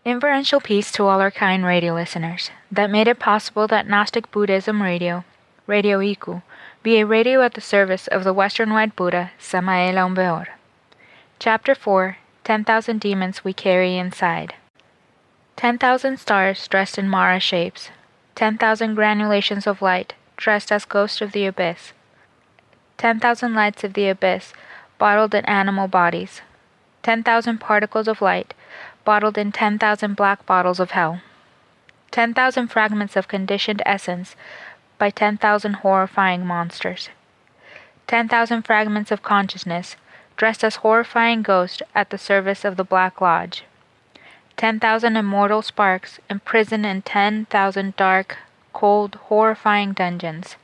Inferential peace to all our kind radio listeners that made it possible that Gnostic Buddhism Radio, Radio Iku, be a radio at the service of the Western White Buddha, Samael Aum Weor. Chapter 4, 10,000 Demons We Carry Inside. 10,000 stars dressed in Mara shapes, 10,000 granulations of light dressed as ghosts of the abyss, 10,000 lights of the abyss bottled in animal bodies, 10,000 particles of light bottled in 10,000 black bottles of hell, 10,000 fragments of conditioned essence by 10,000 horrifying monsters, 10,000 fragments of consciousness dressed as horrifying ghosts at the service of the Black Lodge, 10,000 immortal sparks imprisoned in 10,000 dark, cold, horrifying dungeons,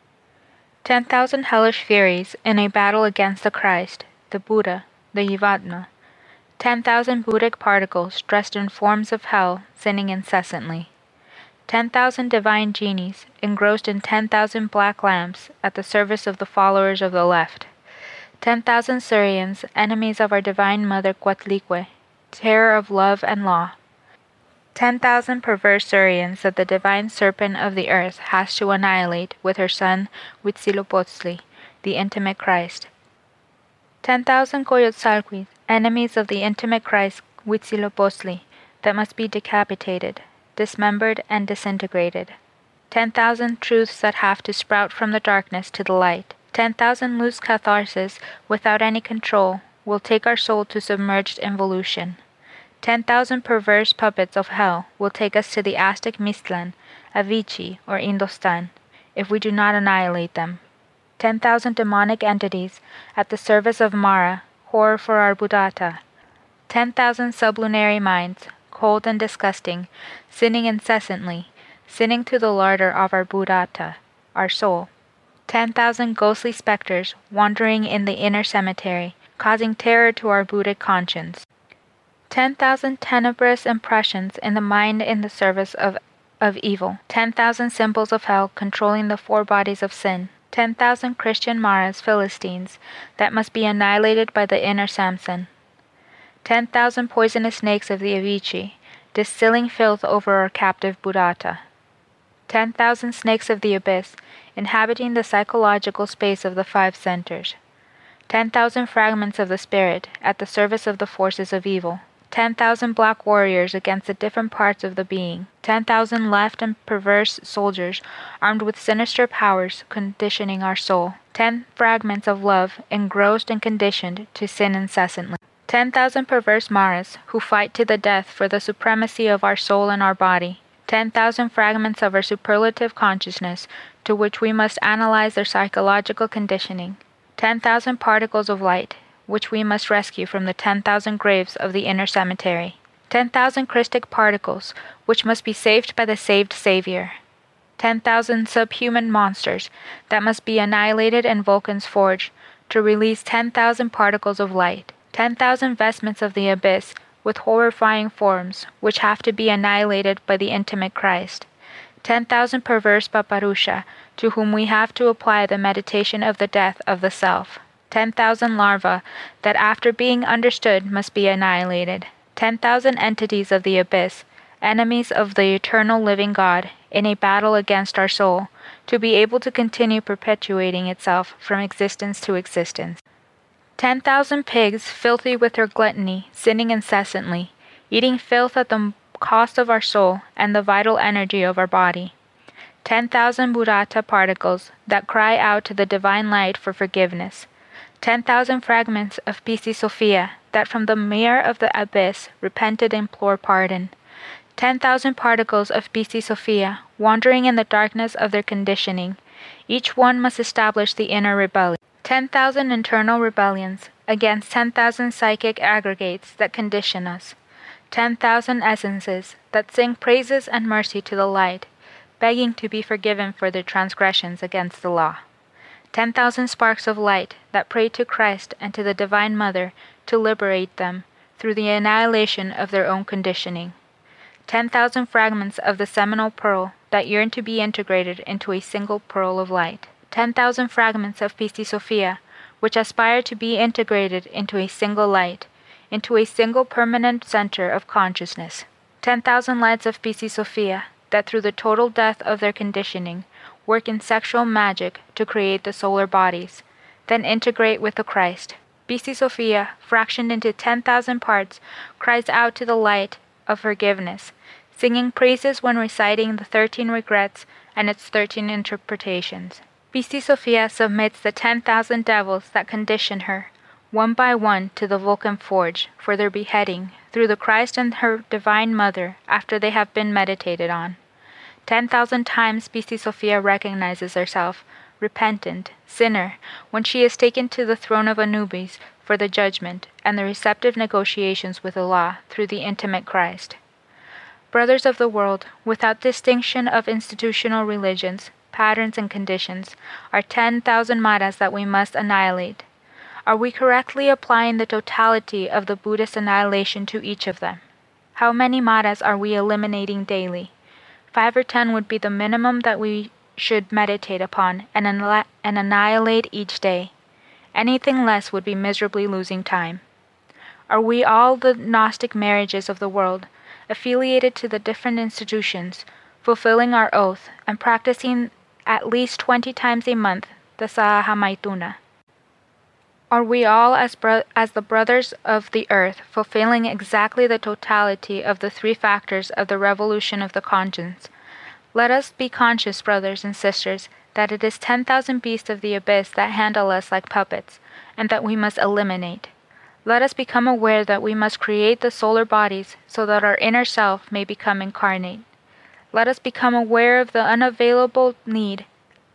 10,000 hellish furies in a battle against the Christ, the Buddha, the Jivatma, 10,000 Buddhic particles dressed in forms of hell sinning incessantly, 10,000 divine genies engrossed in 10,000 black lamps at the service of the followers of the left, 10,000 Surians, enemies of our divine mother Coatlicue, terror of love and law, 10,000 perverse Surians that the divine serpent of the earth has to annihilate with her son Huitzilopochtli, the intimate Christ, 10,000 Coyotsalquis, enemies of the intimate Christ Huitzilopochtli, that must be decapitated, dismembered, and disintegrated, 10,000 truths that have to sprout from the darkness to the light, 10,000 loose catharses without any control will take our soul to submerged involution, 10,000 perverse puppets of hell will take us to the Aztec Mictlan, Avicii, or Indostan, if we do not annihilate them, 10,000 demonic entities at the service of Mara, horror for our Buddhata, 10,000 sublunary minds, cold and disgusting, sinning incessantly, sinning to the larder of our Buddhata, our soul, 10,000 ghostly specters wandering in the inner cemetery, causing terror to our Buddhic conscience, 10,000 tenebrous impressions in the mind in the service of evil, 10,000 symbols of hell controlling the four bodies of sin, 10,000 Christian Maras Philistines that must be annihilated by the inner Samson, 10,000 poisonous snakes of the Avicii, distilling filth over our captive Buddhata, 10,000 snakes of the abyss, inhabiting the psychological space of the five centers, 10,000 fragments of the spirit at the service of the forces of evil, 10,000 black warriors against the different parts of the being, 10,000 left and perverse soldiers armed with sinister powers conditioning our soul, 10 fragments of love engrossed and conditioned to sin incessantly, 10,000 perverse Maras who fight to the death for the supremacy of our soul and our body, 10,000 fragments of our superlative consciousness to which we must analyze their psychological conditioning, 10,000 particles of light which we must rescue from the 10,000 graves of the inner cemetery, 10,000 Christic particles which must be saved by the saved Savior, 10,000 subhuman monsters that must be annihilated in Vulcan's forge to release 10,000 particles of light, 10,000 vestments of the abyss with horrifying forms which have to be annihilated by the intimate Christ, 10,000 perverse Paparusha to whom we have to apply the meditation of the death of the self, 10,000 larvae that after being understood must be annihilated, 10,000 entities of the abyss, enemies of the eternal living God, in a battle against our soul, to be able to continue perpetuating itself from existence to existence. 10,000 pigs, filthy with their gluttony, sinning incessantly, eating filth at the cost of our soul and the vital energy of our body. 10,000 Buddhata particles that cry out to the divine light for forgiveness. 10,000 fragments of Piscis Sophia that from the mirror of the abyss repented and implored pardon. 10,000 particles of Piscis Sophia wandering in the darkness of their conditioning. Each one must establish the inner rebellion. 10,000 internal rebellions against 10,000 psychic aggregates that condition us. 10,000 essences that sing praises and mercy to the light, begging to be forgiven for their transgressions against the law. 10,000 sparks of light that pray to Christ and to the Divine Mother to liberate them through the annihilation of their own conditioning. 10,000 fragments of the seminal pearl that yearn to be integrated into a single pearl of light. 10,000 fragments of Piscis Sophia which aspire to be integrated into a single light, into a single permanent center of consciousness. 10,000 lights of Piscis Sophia, that through the total death of their conditioning, work in sexual magic to create the solar bodies, then integrate with the Christ. Piscis Sophia, fractioned into 10,000 parts, cries out to the light of forgiveness, singing praises when reciting the 13 regrets and its 13 interpretations. Piscis Sophia submits the 10,000 devils that condition her, one by one, to the Vulcan forge for their beheading through the Christ and her Divine Mother after they have been meditated on. 10,000 times Piscis Sophia recognizes herself repentant, sinner, when she is taken to the throne of Anubis for the judgment and the receptive negotiations with Allah through the intimate Christ. Brothers of the world, without distinction of institutional religions, patterns and conditions, are 10,000 maras that we must annihilate. Are we correctly applying the totality of the Buddhist annihilation to each of them? How many maras are we eliminating daily? 5 or 10 would be the minimum that we should meditate upon and annihilate each day. Anything less would be miserably losing time. Are we all the Gnostic marriages of the world, affiliated to the different institutions, fulfilling our oath and practicing at least 20 times a month the Sahaja Maituna? Are we all, as the brothers of the earth, fulfilling exactly the totality of the 3 factors of the revolution of the conscience? Let us be conscious, brothers and sisters, that it is 10,000 beasts of the abyss that handle us like puppets, and that we must eliminate. Let us become aware that we must create the solar bodies so that our inner self may become incarnate. Let us become aware of the unavoidable need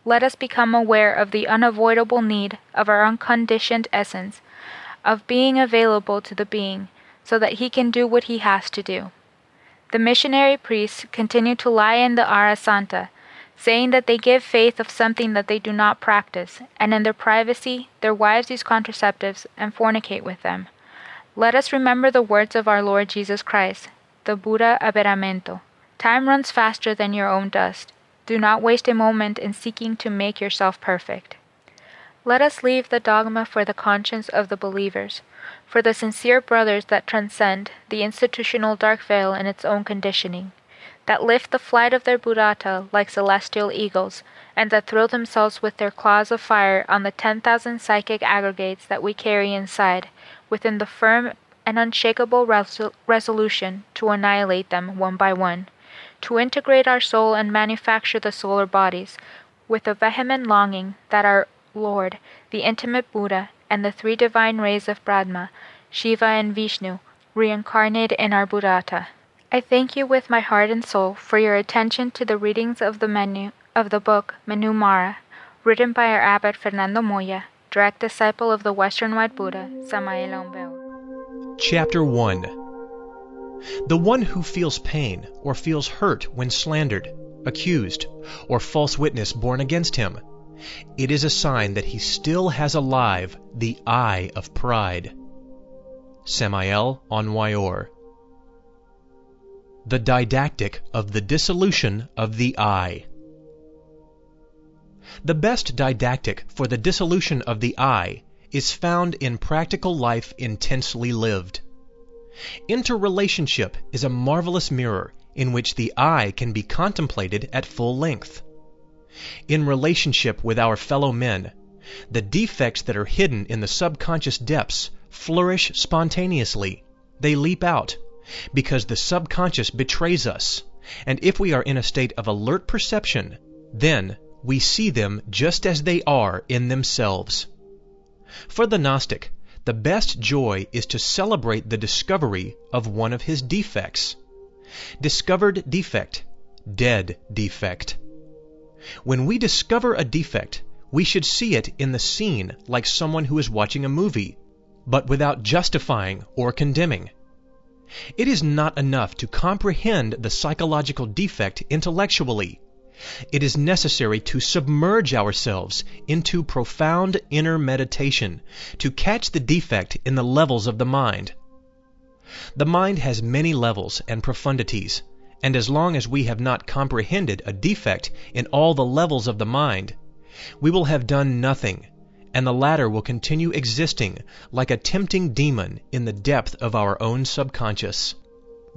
of our unconditioned essence, of being available to the being, so that he can do what he has to do. The missionary priests continue to lie in the Ara Santa, saying that they give faith of something that they do not practice, and in their privacy their wives use contraceptives and fornicate with them. Let us remember the words of our Lord Jesus Christ, the Buddha Aberamento. Time runs faster than your own dust. Do not waste a moment in seeking to make yourself perfect. Let us leave the dogma for the conscience of the believers, for the sincere brothers that transcend the institutional dark veil in its own conditioning, that lift the flight of their Buddhata like celestial eagles, and that throw themselves with their claws of fire on the 10,000 psychic aggregates that we carry inside, within the firm and unshakable resolution to annihilate them one by one, to integrate our soul and manufacture the solar bodies, with a vehement longing that our Lord, the intimate Buddha, and the 3 divine rays of Brahma, Shiva and Vishnu, reincarnate in our Buddhata. I thank you with my heart and soul for your attention to the readings of the book Menu Mara, written by our abbot Fernando Moya, direct disciple of the Western White Buddha, Samael Aun Weor. Chapter 1. The one who feels pain or feels hurt when slandered, accused, or false witness borne against him, it is a sign that he still has alive the eye of pride. Samael Aun Weor. The didactic of the dissolution of the I. The best didactic for the dissolution of the I is found in practical life intensely lived. Interrelationship is a marvelous mirror in which the I can be contemplated at full length. In relationship with our fellow men, the defects that are hidden in the subconscious depths flourish spontaneously. They leap out, because the subconscious betrays us, and if we are in a state of alert perception, then we see them just as they are in themselves. For the Gnostic, the best joy is to celebrate the discovery of one of his defects. Discovered defect, dead defect. When we discover a defect, we should see it in the scene like someone who is watching a movie, but without justifying or condemning. It is not enough to comprehend the psychological defect intellectually. It is necessary to submerge ourselves into profound inner meditation to catch the defect in the levels of the mind. The mind has many levels and profundities, and as long as we have not comprehended a defect in all the levels of the mind, we will have done nothing, and the latter will continue existing like a tempting demon in the depth of our own subconscious.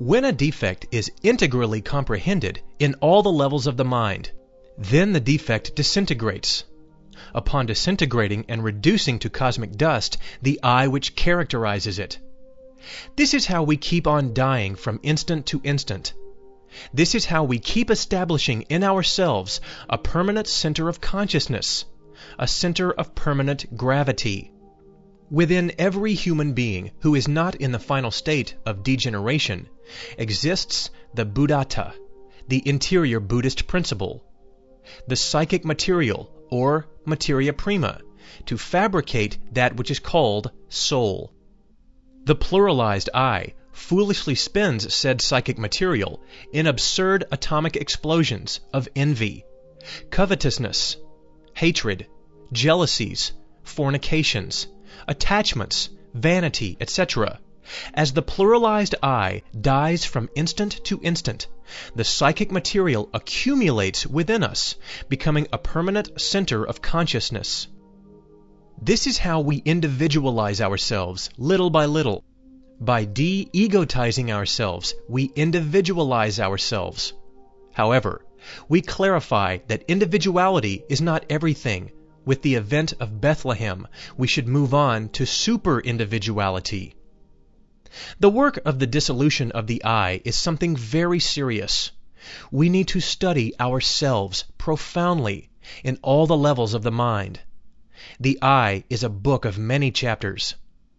When a defect is integrally comprehended in all the levels of the mind, then the defect disintegrates. Upon disintegrating and reducing to cosmic dust the I which characterizes it. This is how we keep on dying from instant to instant. This is how we keep establishing in ourselves a permanent center of consciousness, a center of permanent gravity. Within every human being who is not in the final state of degeneration exists the Buddhata, the interior Buddhist principle, the psychic material or materia prima, to fabricate that which is called soul. The pluralized I foolishly spends said psychic material in absurd atomic explosions of envy, covetousness, hatred, jealousies, fornications, attachments, vanity, etc. As the pluralized I dies from instant to instant, the psychic material accumulates within us, becoming a permanent center of consciousness. This is how we individualize ourselves little by little. By de-egotizing ourselves, we individualize ourselves. However, we clarify that individuality is not everything. With the event of Bethlehem, we should move on to super-individuality. The work of the dissolution of the I is something very serious. We need to study ourselves profoundly in all the levels of the mind. The I is a book of many chapters.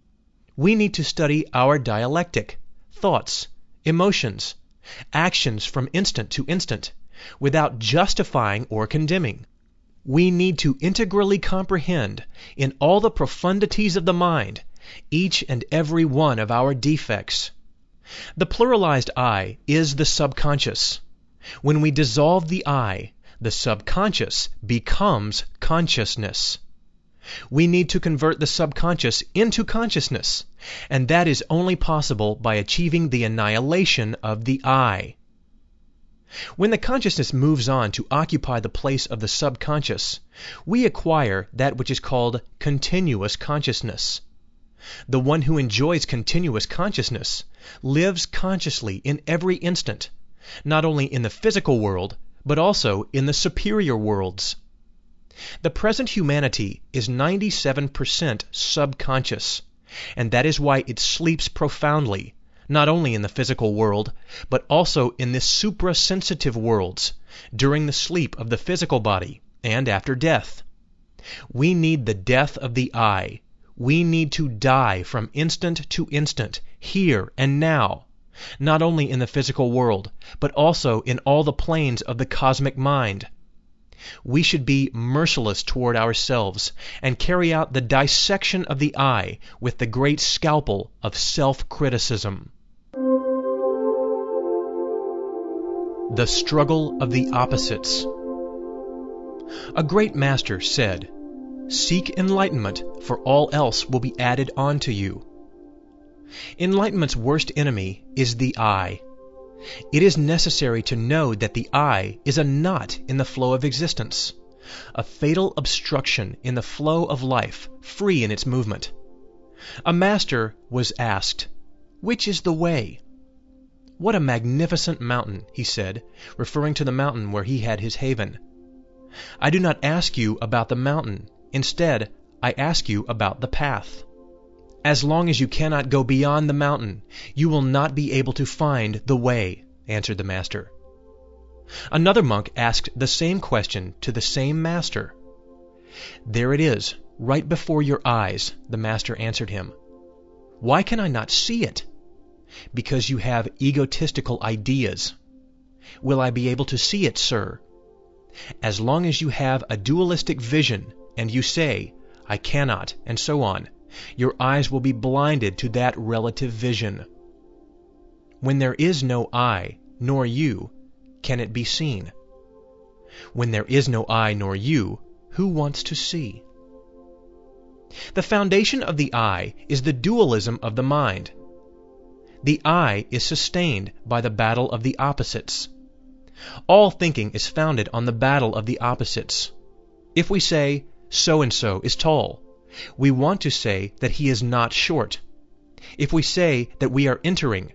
We need to study our dialectic, thoughts, emotions, actions from instant to instant, without justifying or condemning. We need to integrally comprehend, in all the profundities of the mind, each and every one of our defects. The pluralized I is the subconscious. When we dissolve the I, the subconscious becomes consciousness. We need to convert the subconscious into consciousness, and that is only possible by achieving the annihilation of the I. When the consciousness moves on to occupy the place of the subconscious, we acquire that which is called continuous consciousness. The one who enjoys continuous consciousness lives consciously in every instant, not only in the physical world, but also in the superior worlds. The present humanity is 97% subconscious, and that is why it sleeps profoundly, not only in the physical world, but also in the suprasensitive worlds, during the sleep of the physical body and after death. We need the death of the I. We need to die from instant to instant, here and now, not only in the physical world, but also in all the planes of the cosmic mind. We should be merciless toward ourselves and carry out the dissection of the I with the great scalpel of self-criticism. The struggle of the opposites. A great master said, "Seek enlightenment, for all else will be added on to you." Enlightenment's worst enemy is the I. It is necessary to know that the I is a knot in the flow of existence, a fatal obstruction in the flow of life, free in its movement. A master was asked, "Which is the way?" "What a magnificent mountain," he said, referring to the mountain where he had his haven. "I do not ask you about the mountain. Instead, I ask you about the path. As long as you cannot go beyond the mountain, you will not be able to find the way," answered the master. Another monk asked the same question to the same master. "There it is, right before your eyes," the master answered him. "Why can I not see it?" "Because you have egotistical ideas." "Will I be able to see it, sir?" As long as you have a dualistic vision, and you say, "I cannot," and so on, your eyes will be blinded to that relative vision. When there is no I, nor you, can it be seen? When there is no I nor you, who wants to see? The foundation of the I is the dualism of the mind. The I is sustained by the battle of the opposites. All thinking is founded on the battle of the opposites. If we say, so-and-so is tall, we want to say that he is not short. If we say that we are entering,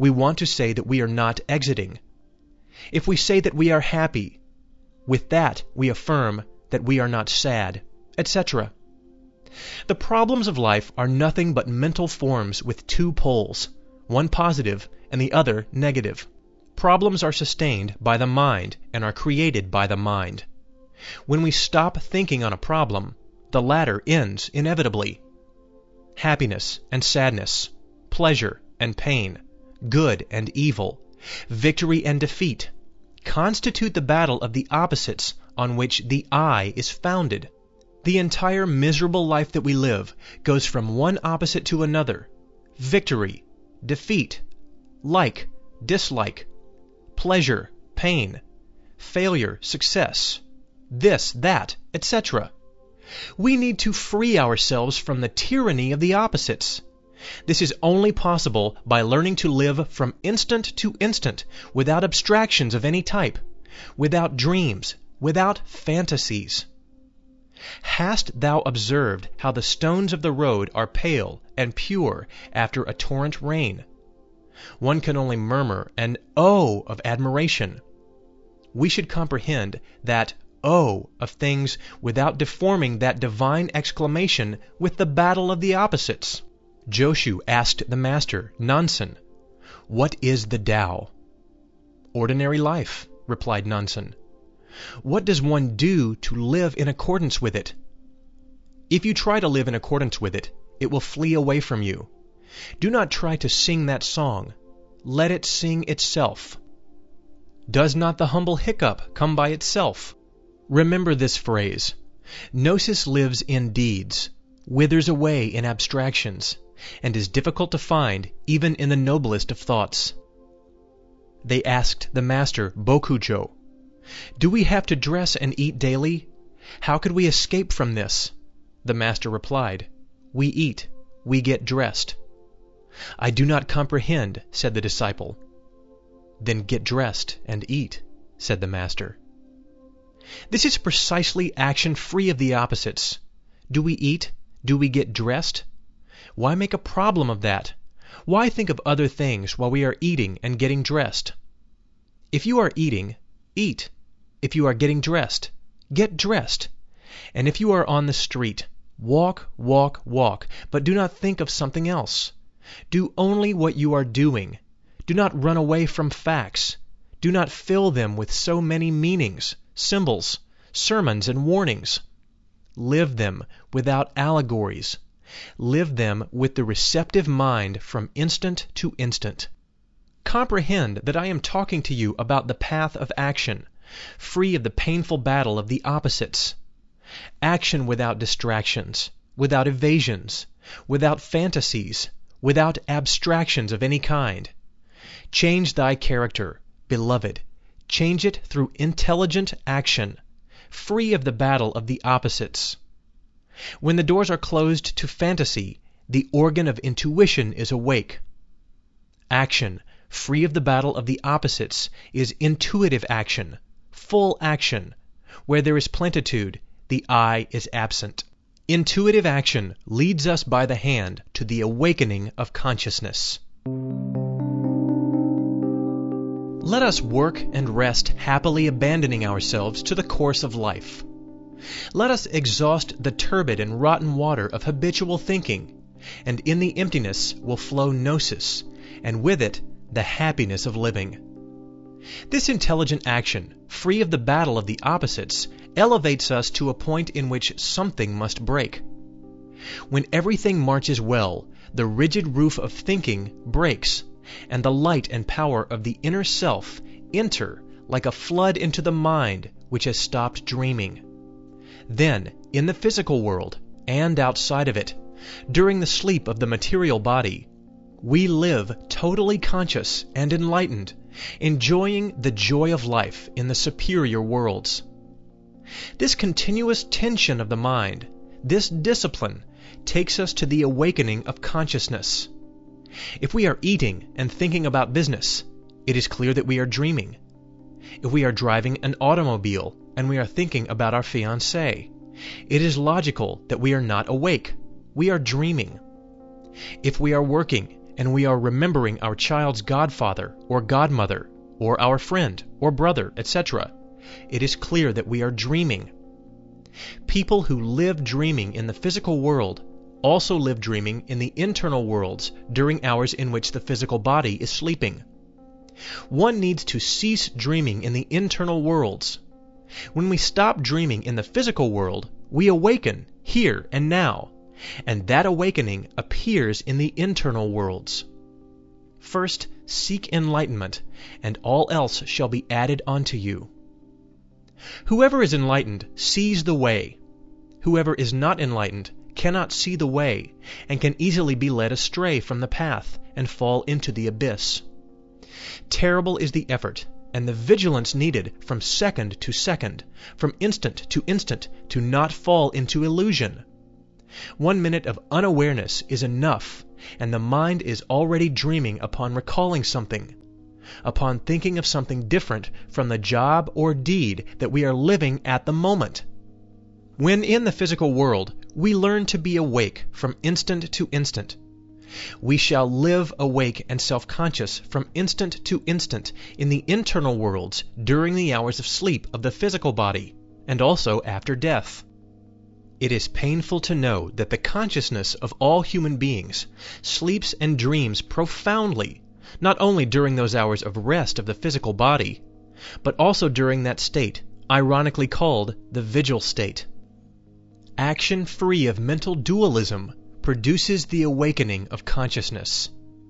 we want to say that we are not exiting. If we say that we are happy, with that we affirm that we are not sad, etc. The problems of life are nothing but mental forms with two poles, one positive and the other negative. Problems are sustained by the mind and are created by the mind. When we stop thinking on a problem, the latter ends inevitably. Happiness and sadness, pleasure and pain, good and evil, victory and defeat, constitute the battle of the opposites on which the I is founded. The entire miserable life that we live goes from one opposite to another: victory, defeat, like, dislike, pleasure, pain, failure, success, this, that, etc. We need to free ourselves from the tyranny of the opposites. This is only possible by learning to live from instant to instant, without abstractions of any type, without dreams, without fantasies. Hast thou observed how the stones of the road are pale and pure after a torrent rain? One can only murmur an "oh" of admiration. We should comprehend that "oh" of things without deforming that divine exclamation with the battle of the opposites. Joshu asked the master, Nansen, "What is the Tao?" "Ordinary life," replied Nansen. "What does one do to live in accordance with it?" If you try to live in accordance with it, it will flee away from you. Do not try to sing that song. Let it sing itself. Does not the humble hiccup come by itself? Remember this phrase: Gnosis lives in deeds, withers away in abstractions, and is difficult to find even in the noblest of thoughts. They asked the master, Bokujo, "Do we have to dress and eat daily? How could we escape from this?" The master replied, "We eat, we get dressed." "I do not comprehend," said the disciple. "Then get dressed and eat," said the master. This is precisely action free of the opposites. Do we eat? Do we get dressed? Why make a problem of that? Why think of other things while we are eating and getting dressed? If you are eating, eat. If you are getting dressed, get dressed. And if you are on the street, walk, walk, walk, but do not think of something else. Do only what you are doing. Do not run away from facts. Do not fill them with so many meanings, symbols, sermons, and warnings. Live them without allegories. Live them with the receptive mind from instant to instant. Comprehend that I am talking to you about the path of action, free of the painful battle of the opposites. Action without distractions, without evasions, without fantasies, without abstractions of any kind. Change thy character, beloved. Change it through intelligent action, free of the battle of the opposites. When the doors are closed to fantasy, the organ of intuition is awake. Action, free of the battle of the opposites, is intuitive action, full action. Where there is plenitude, the I is absent. Intuitive action leads us by the hand to the awakening of consciousness. Let us work and rest happily, abandoning ourselves to the course of life. Let us exhaust the turbid and rotten water of habitual thinking, and in the emptiness will flow gnosis, and with it the happiness of living. This intelligent action, free of the battle of the opposites, elevates us to a point in which something must break. When everything marches well, the rigid roof of thinking breaks, and the light and power of the inner self enter like a flood into the mind which has stopped dreaming. Then, in the physical world, and outside of it, during the sleep of the material body, we live totally conscious and enlightened, enjoying the joy of life in the superior worlds. This continuous tension of the mind, this discipline, takes us to the awakening of consciousness. If we are eating and thinking about business, it is clear that we are dreaming. If we are driving an automobile and we are thinking about our fiancée, it is logical that we are not awake. We are dreaming. If we are working and we are remembering our child's godfather or godmother, or our friend or brother, etc., it is clear that we are dreaming. People who live dreaming in the physical world also live dreaming in the internal worlds during hours in which the physical body is sleeping. One needs to cease dreaming in the internal worlds. When we stop dreaming in the physical world, we awaken here and now, and that awakening appears in the internal worlds. First, seek enlightenment, and all else shall be added unto you. Whoever is enlightened sees the way. Whoever is not enlightened cannot see the way, and can easily be led astray from the path and fall into the abyss. Terrible is the effort and the vigilance needed from second to second, from instant to not fall into illusion. 1 minute of unawareness is enough, and the mind is already dreaming upon recalling something, upon thinking of something different from the job or deed that we are living at the moment. When in the physical world, we learn to be awake from instant to instant. We shall live awake and self-conscious from instant to instant in the internal worlds during the hours of sleep of the physical body, and also after death. It is painful to know that the consciousness of all human beings sleeps and dreams profoundly, not only during those hours of rest of the physical body, but also during that state, ironically called the vigil state. Action free of mental dualism produces the awakening of consciousness.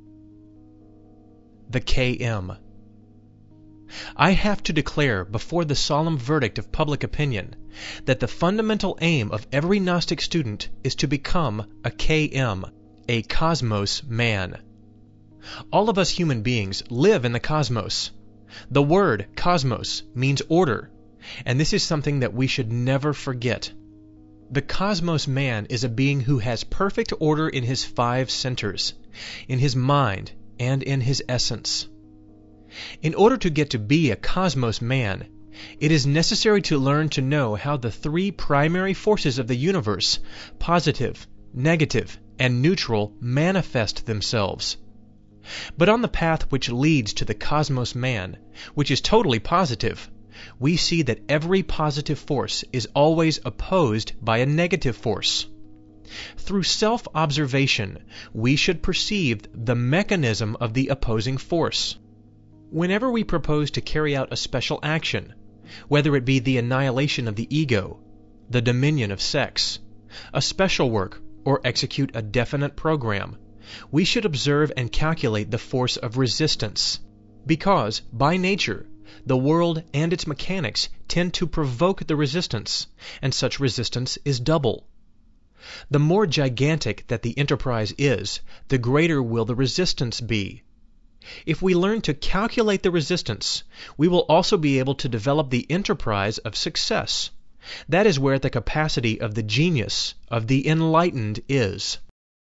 The KM. I have to declare before the solemn verdict of public opinion that the fundamental aim of every Gnostic student is to become a KM, a cosmos man. All of us human beings live in the cosmos. The word cosmos means order, and this is something that we should never forget. The cosmos man is a being who has perfect order in his 5 centers, in his mind, and in his essence. In order to get to be a cosmos man, it is necessary to learn to know how the 3 primary forces of the universe, positive, negative, and neutral, manifest themselves. But on the path which leads to the cosmos man, which is totally positive, we see that every positive force is always opposed by a negative force. Through self-observation, we should perceive the mechanism of the opposing force. Whenever we propose to carry out a special action, whether it be the annihilation of the ego, the dominion of sex, a special work, or execute a definite program, we should observe and calculate the force of resistance, because, by nature, the world and its mechanics tend to provoke the resistance, and such resistance is double. The more gigantic that the enterprise is, the greater will the resistance be. If we learn to calculate the resistance, we will also be able to develop the enterprise of success. That is where the capacity of the genius of the enlightened is.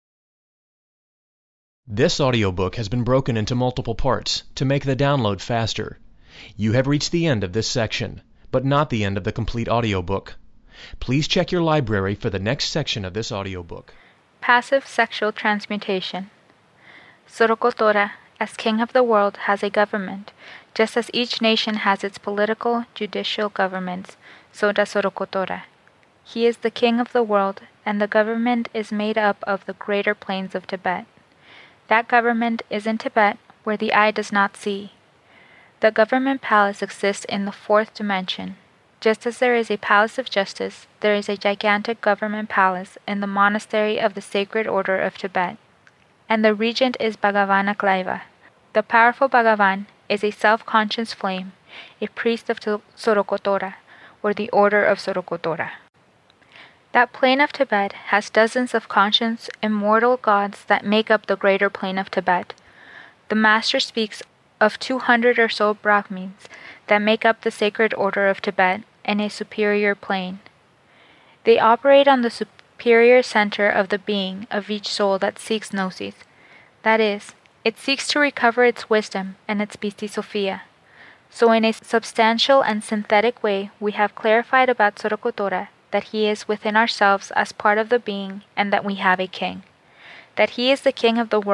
This audiobook has been broken into multiple parts to make the download faster. You have reached the end of this section, but not the end of the complete audiobook. Please check your library for the next section of this audiobook. Passive sexual transmutation. Sorokotora, as king of the world, has a government. Just as each nation has its political, judicial governments, so does Sorokotora. He is the king of the world, and the government is made up of the greater plains of Tibet. That government is in Tibet, where the eye does not see. The government palace exists in the 4th dimension. Just as there is a palace of justice, there is a gigantic government palace in the monastery of the Sacred Order of Tibet. And the regent is Bhagavan Aklaiva. The powerful Bhagavan is a self-conscious flame, a priest of Sorokotora, or the Order of Sorokotora. That plane of Tibet has dozens of conscious, immortal gods that make up the greater plane of Tibet. The master speaks of 200 or so Brahmins that make up the Sacred Order of Tibet in a superior plane. They operate on the superior center of the being of each soul that seeks gnosis. That is, it seeks to recover its wisdom and its Pistis Sophia. So in a substantial and synthetic way, we have clarified about Sorokotora that he is within ourselves as part of the being, and that we have a king. That he is the king of the world,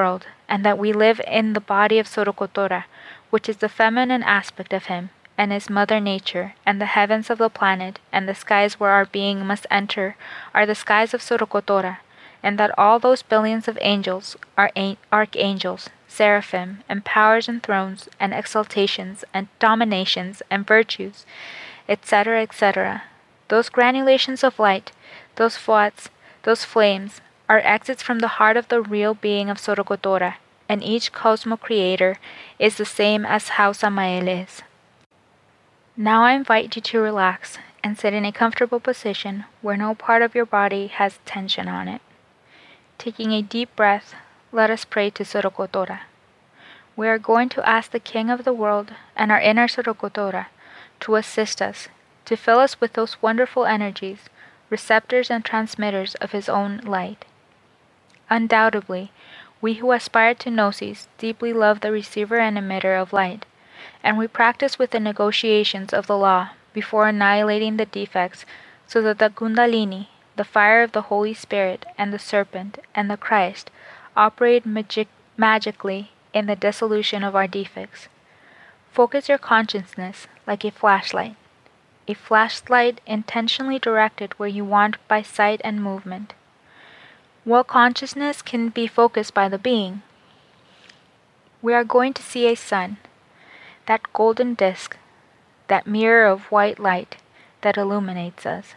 and that we live in the body of Sorokotora, which is the feminine aspect of him, and is Mother Nature, and the heavens of the planet, and the skies where our being must enter are the skies of Sorokotora, and that all those billions of angels are archangels, seraphim, and powers and thrones, and exaltations, and dominations, and virtues, etc., etc. Those granulations of light, those thoughts, those flames, are exits from the heart of the real being of Sorokotora, and each cosmo creator is the same as how Samael is. Now I invite you to relax and sit in a comfortable position where no part of your body has tension on it. Taking a deep breath, let us pray to Sorokotora. We are going to ask the King of the world and our inner Sorokotora to assist us, to fill us with those wonderful energies, receptors and transmitters of his own light. Undoubtedly, we who aspire to gnosis deeply love the receiver and emitter of light, and we practice with the negotiations of the law before annihilating the defects, so that the Kundalini, the fire of the Holy Spirit, and the serpent, and the Christ operate magically in the dissolution of our defects. Focus your consciousness like a flashlight intentionally directed where you want by sight and movement. While consciousness can be focused by the being, we are going to see a sun, that golden disk, that mirror of white light that illuminates us.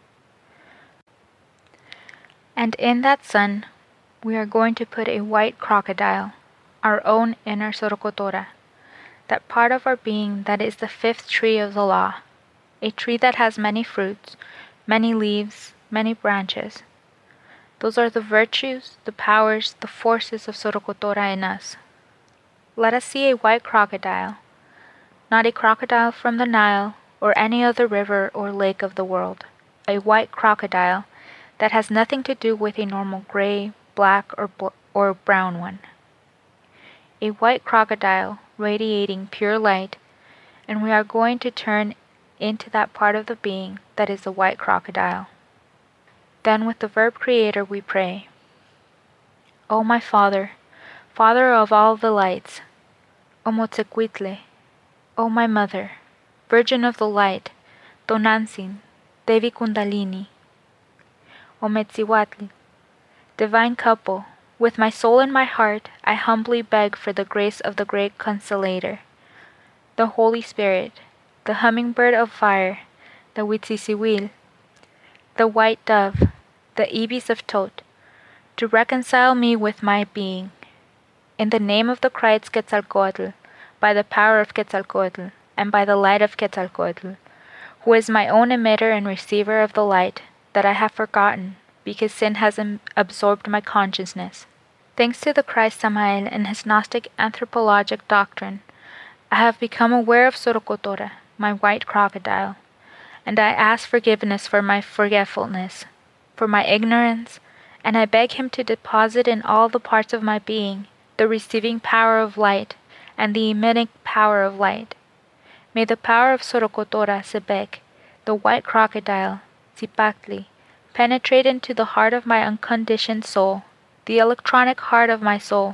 And in that sun, we are going to put a white crocodile, our own inner Sorokotora, that part of our being that is the fifth tree of the law, a tree that has many fruits, many leaves, many branches. Those are the virtues, the powers, the forces of Sorokotora in us. Let us see a white crocodile, not a crocodile from the Nile or any other river or lake of the world, a white crocodile that has nothing to do with a normal gray, black, or brown one. A white crocodile radiating pure light, and we are going to turn into that part of the being that is the white crocodile. Then with the verb creator we pray. O my Father, Father of all the lights, O Motzecuitl, O my Mother, Virgin of the Light, Tonantzin, Devi Kundalini, O Metzihuatl, Divine Couple, with my soul and my heart I humbly beg for the grace of the great Consolator, the Holy Spirit, the hummingbird of fire, the Huitzisihuil, the white dove, the Ibis of Tot, to reconcile me with my being. In the name of the Christ Quetzalcoatl, by the power of Quetzalcoatl, and by the light of Quetzalcoatl, who is my own emitter and receiver of the light that I have forgotten, because sin has absorbed my consciousness. Thanks to the Christ Samael and his Gnostic anthropologic doctrine, I have become aware of Sorokotora, my white crocodile, and I ask forgiveness for my forgetfulness, for my ignorance, and I beg him to deposit in all the parts of my being the receiving power of light and the emitting power of light. May the power of Sorokotora Sebek, the white crocodile, Zipactli, penetrate into the heart of my unconditioned soul, the electronic heart of my soul.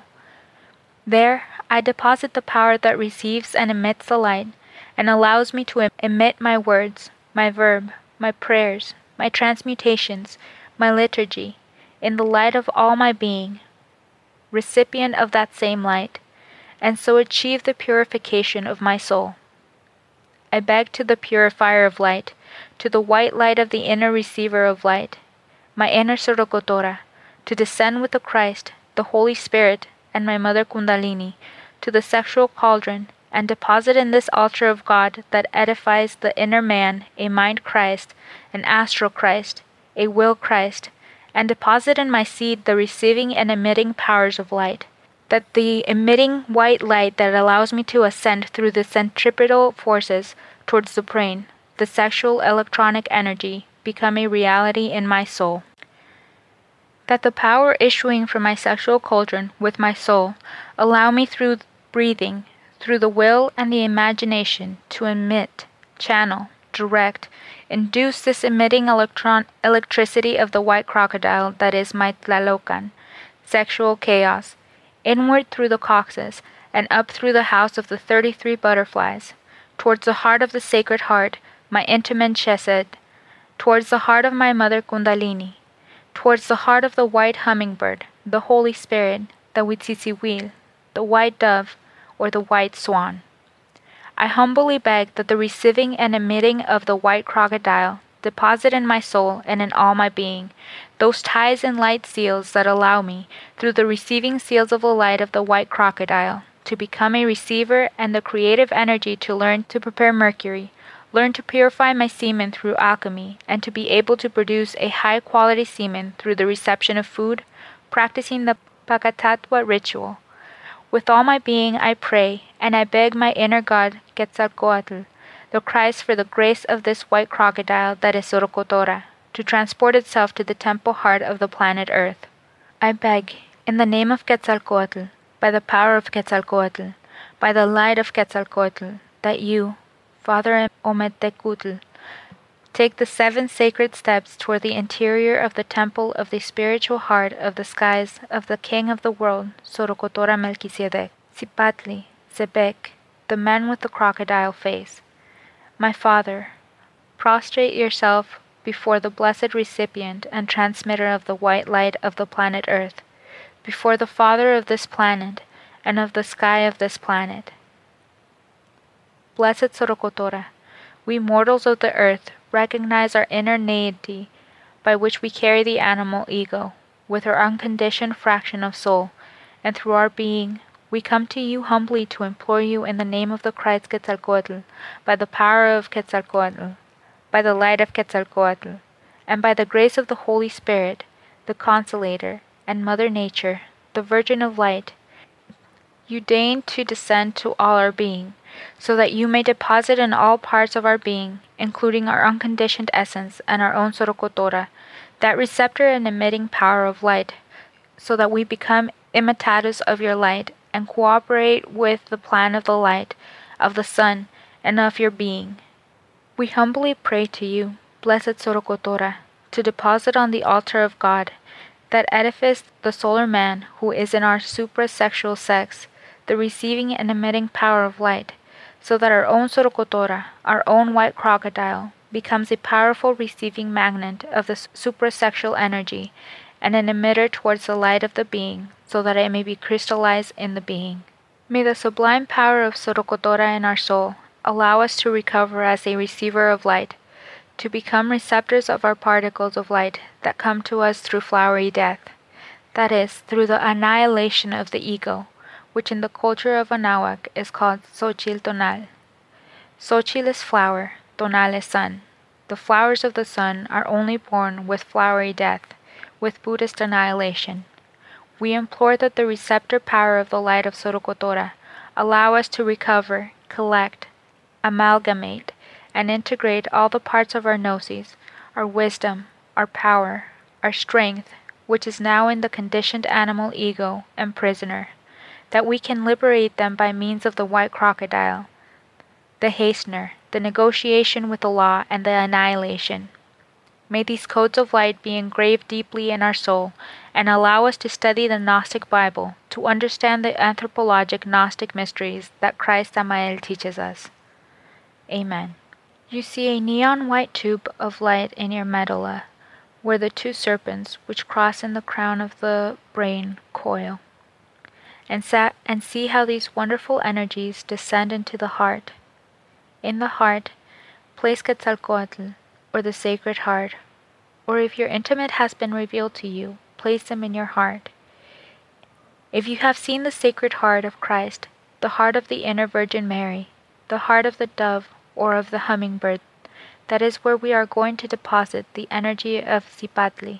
There I deposit the power that receives and emits the light, and allows me to emit my words, my verb, my prayers, my transmutations, my liturgy, in the light of all my being, recipient of that same light, and so achieve the purification of my soul. I beg to the purifier of light, to the white light of the inner receiver of light, my inner Sorokotora, to descend with the Christ, the Holy Spirit, and my Mother Kundalini, to the sexual cauldron, and deposit in this altar of God that edifies the inner man a mind Christ, an astral Christ, a will Christ, and deposit in my seed the receiving and emitting powers of light, that the emitting white light that allows me to ascend through the centripetal forces towards the brain, the sexual electronic energy, become a reality in my soul. That the power issuing from my sexual cauldron with my soul allow me through breathing, through the will and the imagination to emit, channel, direct, induce this emitting electricity of the white crocodile that is my Tlalocan, sexual chaos, inward through the caucasus, and up through the house of the 33 butterflies, towards the heart of the Sacred Heart, my intimate Chesed, towards the heart of my mother Kundalini, towards the heart of the white hummingbird, the Holy Spirit, the Huitzitzihuil, the white dove, or the white swan. I humbly beg that the receiving and emitting of the white crocodile deposit in my soul and in all my being those ties and light seals that allow me, through the receiving seals of the light of the white crocodile, to become a receiver and the creative energy to learn to prepare mercury, learn to purify my semen through alchemy, and to be able to produce a high-quality semen through the reception of food, practicing the Pacatattva ritual. With all my being I pray, and I beg my inner god Quetzalcoatl, the Christ, for the grace of this white crocodile that is Sorocotora, to transport itself to the temple heart of the planet Earth. I beg, in the name of Quetzalcoatl, by the power of Quetzalcoatl, by the light of Quetzalcoatl, that you, Father Ometecutl, take the 7 sacred steps toward the interior of the temple of the spiritual heart of the skies of the King of the world, Sorocotora Melchizedek, Zipatli, Zebek, the man with the crocodile face. My Father, prostrate yourself before the blessed recipient and transmitter of the white light of the planet Earth, before the Father of this planet and of the sky of this planet. Blessed Sorocotora, we mortals of the earth recognize our inner naivety by which we carry the animal ego, with our unconditioned fraction of soul, and through our being, we come to you humbly to implore you in the name of the Christ Quetzalcoatl, by the power of Quetzalcoatl, by the light of Quetzalcoatl, and by the grace of the Holy Spirit, the Consolator, and Mother Nature, the Virgin of Light, you deign to descend to all our being, so that you may deposit in all parts of our being, including our unconditioned essence and our own Sorocotora, that receptor and emitting power of light, so that we become imitatus of your light and cooperate with the plan of the light, of the sun, and of your being. We humbly pray to you, blessed Sorocotora, to deposit on the altar of God, that edifice the solar man who is in our suprasexual sex, the receiving and emitting power of light, so that our own Sorocotora, our own white crocodile, becomes a powerful receiving magnet of the suprasexual energy, and an emitter towards the light of the being, so that it may be crystallized in the being. May the sublime power of Sorocotora in our soul allow us to recover as a receiver of light, to become receptors of our particles of light that come to us through flowery death, that is, through the annihilation of the ego, which in the culture of Anahuac is called Xochitl Tonal. Xochitl is flower, Tonal is sun. The flowers of the sun are only born with flowery death, with Buddhist annihilation. We implore that the receptor power of the light of Sorocotora allow us to recover, collect, amalgamate, and integrate all the parts of our gnosis, our wisdom, our power, our strength, which is now in the conditioned animal ego and prisoner, that we can liberate them by means of the white crocodile, the hastener, the negotiation with the law, and the annihilation. May these codes of light be engraved deeply in our soul, and allow us to study the Gnostic Bible, to understand the anthropologic Gnostic mysteries that Christ Samael teaches us. Amen. You see a neon white tube of light in your medulla, where the 2 serpents which cross in the crown of the brain coil. And see how these wonderful energies descend into the heart. In the heart, place Quetzalcoatl, or the Sacred Heart, or if your intimate has been revealed to you, place them in your heart. If you have seen the Sacred Heart of Christ, the heart of the inner Virgin Mary, the heart of the dove or of the hummingbird, that is where we are going to deposit the energy of Zipatli,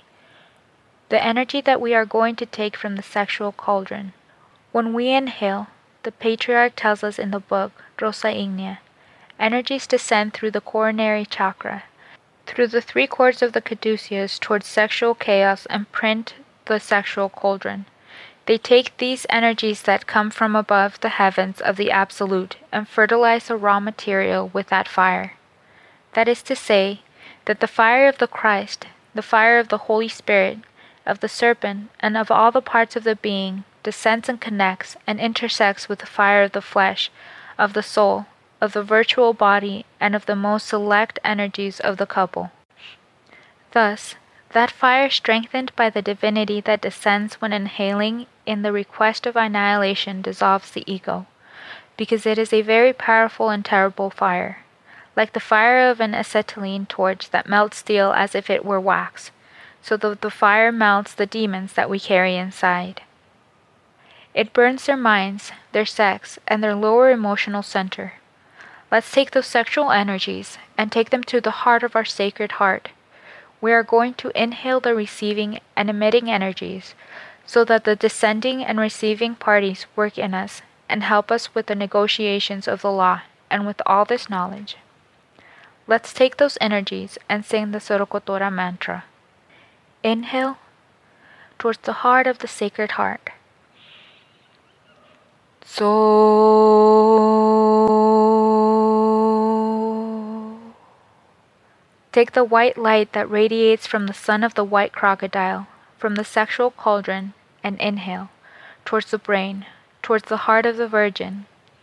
the energy that we are going to take from the sexual cauldron. When we inhale, the Patriarch tells us in the book Rosa Ignea, energies descend through the coronary chakra, through the 3 cords of the caduceus towards sexual chaos and print the sexual cauldron. They take these energies that come from above the heavens of the Absolute and fertilize the raw material with that fire. That is to say, that the fire of the Christ, the fire of the Holy Spirit, of the serpent, and of all the parts of the being descends and connects and intersects with the fire of the flesh, of the soul, of the virtual body, and of the most select energies of the couple. Thus, that fire strengthened by the divinity that descends when inhaling in the request of annihilation dissolves the ego, because it is a very powerful and terrible fire, like the fire of an acetylene torch that melts steel as if it were wax, so that the fire melts the demons that we carry inside. It burns their minds, their sex, and their lower emotional center. Let's take those sexual energies and take them to the heart of our sacred heart. We are going to inhale the receiving and emitting energies so that the descending and receiving parties work in us and help us with the negotiations of the law and with all this knowledge. Let's take those energies and sing the Sorokotora mantra. Inhale towards the heart of the sacred heart. So take the white light that radiates from the sun of the white crocodile, from the sexual cauldron, and inhale towards the brain, towards the heart of the virgin.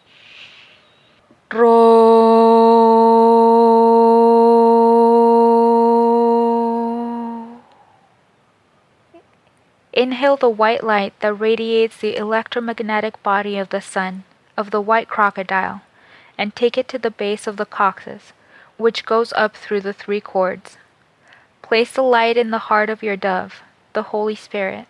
Inhale the white light that radiates the electromagnetic body of the sun, of the white crocodile, and take it to the base of the coccyx, which goes up through the 3 cords. Place the light in the heart of your dove, the Holy Spirit.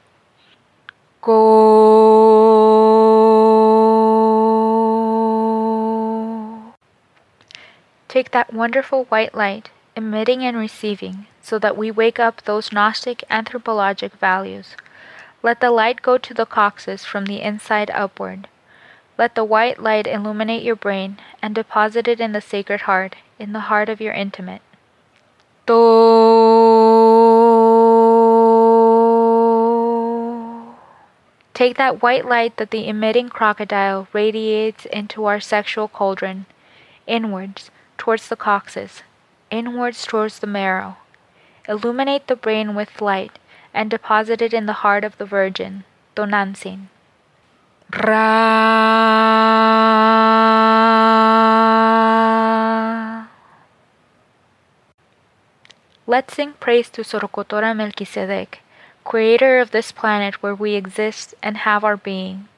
Go. Take that wonderful white light, emitting and receiving, so that we wake up those Gnostic anthropologic values. Let the light go to the coccyx from the inside upward. Let the white light illuminate your brain and deposit it in the sacred heart, in the heart of your intimate. Do. Take that white light that the emitting crocodile radiates into our sexual cauldron, inwards towards the coccyx, inwards towards the marrow. Illuminate the brain with light and deposit it in the heart of the Virgin, Tonantzin. Ra. Let's sing praise to Sorokotora Melchizedek, creator of this planet where we exist and have our being.